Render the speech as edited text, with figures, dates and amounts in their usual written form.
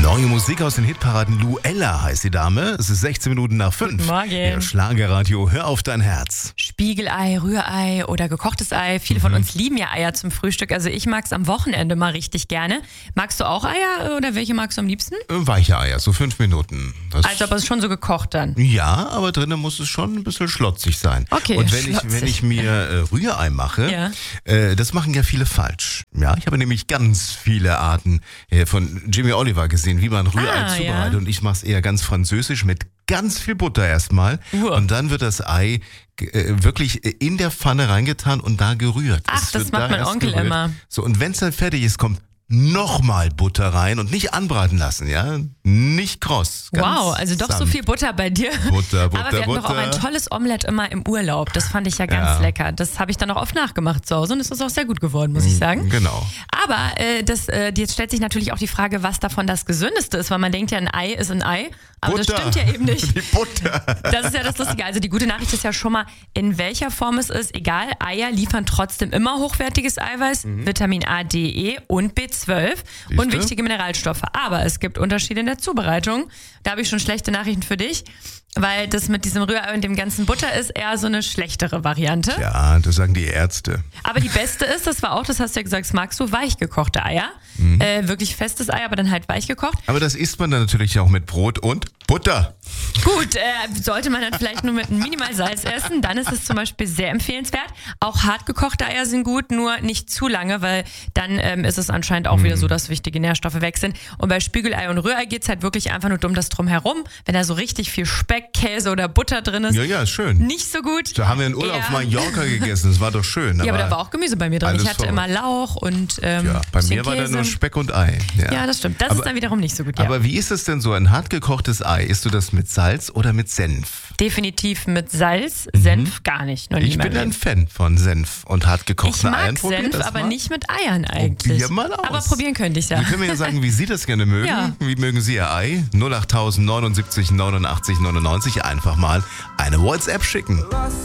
Neue Musik aus den Hitparaden. Luella heißt die Dame. Es ist 16 Minuten nach 5. Guten Morgen. Der Schlagerradio, hör auf dein Herz. Spiegelei, Rührei oder gekochtes Ei. Viele von uns lieben ja Eier zum Frühstück. Also ich mag es am Wochenende mal richtig gerne. Magst du auch Eier oder welche magst du am liebsten? Weiche Eier, so 5 Minuten. Also aber es ist schon so gekocht dann. Ja, aber drinnen muss es schon ein bisschen schlotzig sein. Okay, und schlotzig. wenn ich mir Rührei mache, Ja. Das machen ja viele falsch. Ja, ich habe nämlich ganz viele Arten von Jimmy Oliver gesehen, wie man Rührei zubereitet. ja. Und ich mache es eher ganz französisch mit ganz viel Butter erstmal. Und dann wird das Ei wirklich in der Pfanne reingetan und da gerührt. Ach, Es das wird macht da mein erst Onkel gerührt. immer. So, und wenn es dann fertig ist, kommt nochmal Butter rein und nicht anbraten lassen, ja? Nicht kross. Ganz Wow, also doch so sanft. viel Butter bei dir. Butter, Aber wir hatten doch auch Butter. ein tolles Omelett immer im Urlaub. Das fand ich ja ganz lecker. Das habe ich dann auch oft nachgemacht zu Hause und es ist auch sehr gut geworden, muss ich sagen. Genau. Aber jetzt stellt sich natürlich auch die Frage, was davon das Gesündeste ist, weil man denkt ja, ein Ei ist ein Ei, aber das Butter. stimmt ja eben nicht. Die Butter. Das ist ja das Lustige. Also die gute Nachricht ist ja schon mal, in welcher Form es ist, egal, Eier liefern trotzdem immer hochwertiges Eiweiß, Vitamin A, D, E und B12 und Siehste? wichtige Mineralstoffe. Aber es gibt Unterschiede in der Zubereitung. Da habe ich schon schlechte Nachrichten für dich, weil das mit diesem Rührei und dem ganzen Butter ist eher so eine schlechtere Variante. Ja, das sagen die Ärzte. Aber die beste ist, das war auch, das hast du ja gesagt, das magst du, weich gekochte Eier. Wirklich festes Ei, aber dann halt weich gekocht. Aber das isst man dann natürlich auch mit Brot und Butter. Gut, sollte man dann vielleicht nur mit minimal Salz essen, dann ist es zum Beispiel sehr empfehlenswert. Auch hart gekochte Eier sind gut, nur nicht zu lange, weil dann ist es anscheinend auch wieder so, dass wichtige Nährstoffe weg sind. Und bei Spiegelei und Rührei geht es halt wirklich einfach nur um das Drumherum. Wenn da so richtig viel Speck, Käse oder Butter drin ist, Ja, ist schön. nicht so gut. Da haben wir in Urlaub auf Mallorca gegessen, das war doch schön. Ja, aber da war auch Gemüse bei mir drin. alles Ich hatte verrückt. immer Lauch und Ja, bei bisschen mir war da Käse. nur Speck und Ei. Ja, das stimmt. Das ist dann wiederum nicht so gut. Ja. Aber wie ist es denn so, ein hart gekochtes Ei? Isst du das mit Salz oder mit Senf? Definitiv mit Salz, Senf gar nicht. Noch nie Ich in meinem bin ein Leben. Fan von Senf und hart Ich gekochten Eiern. mag Probier Senf, das aber mal. nicht mit Eiern eigentlich. Probier mal aus. Aber probieren könnte ich ja. Sie können mir ja sagen, wie Sie das gerne mögen. Ja. Wie mögen Sie Ihr Ei? 08000 79 89 99. Einfach mal eine WhatsApp schicken.